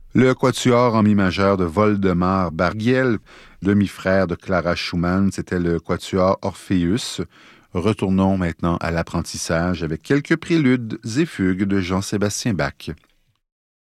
Le quatuor en mi majeur de Woldemar Bargiel, demi-frère de Clara Schumann, c'était le quatuor Orpheus. Retournons maintenant à l'apprentissage avec quelques préludes et fugues de Jean-Sébastien Bach.